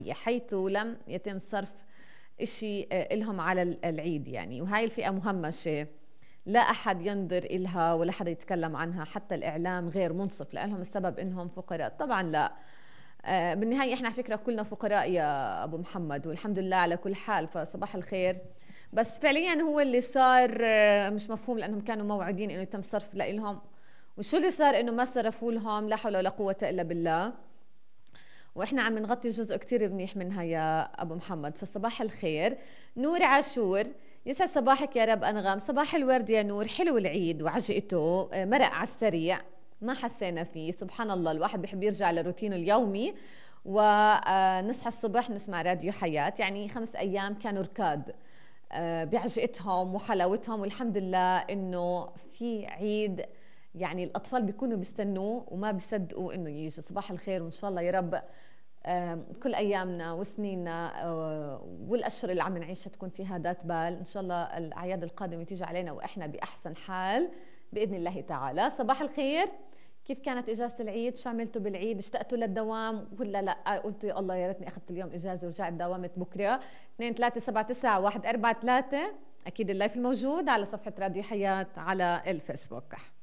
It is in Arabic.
حيث لم يتم صرف إشي إلهم على العيد يعني. وهاي الفئة مهمشة، لا أحد ينظر إلها ولا حدا يتكلم عنها، حتى الإعلام غير منصف لهم. السبب إنهم فقراء؟ طبعا لا. بالنهاية إحنا على فكرة كلنا فقراء يا أبو محمد، والحمد لله على كل حال، فصباح الخير. بس فعليا هو اللي صار مش مفهوم، لأنهم كانوا موعدين إنه يتم صرف لهم، وشو اللي صار إنه ما صرفوا لهم. لا حول ولا قوة إلا بالله. واحنا عم نغطي جزء كتير منيح منها يا ابو محمد. فصباح الخير نور عاشور، يسعد صباحك يا رب انغام. صباح الورد يا نور. حلو العيد وعجقته، مرق على السريع ما حسينا فيه. سبحان الله، الواحد بيحب يرجع لروتينه اليومي ونصحى الصبح نسمع راديو حياة. يعني 5 أيام كانوا ركاد بعجقتهم وحلاوتهم، والحمد لله انه في عيد يعني الاطفال بيكونوا بيستنوه وما بيصدقوا انه يجي. صباح الخير، وان شاء الله يا رب كل ايامنا وسنيننا والاشهر اللي عم نعيشها تكون فيها ذات بال. ان شاء الله الاعياد القادمه تيجي علينا واحنا باحسن حال باذن الله تعالى. صباح الخير، كيف كانت اجازه العيد؟ شو عملتوا بالعيد؟ اشتقتوا للدوام ولا لا؟ قلتوا يا الله يا ريتني اخذت اليوم اجازه ورجعت داومت بكره. 2 3 7 9 1 4 3. اكيد اللايف الموجود على صفحه راديو حياه على الفيسبوك.